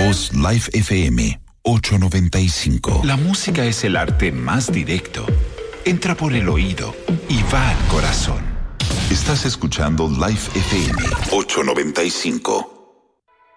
voz Live FM 895. La música es el arte más directo. Entra por el oído y va al corazón. Estás escuchando Live FM 895.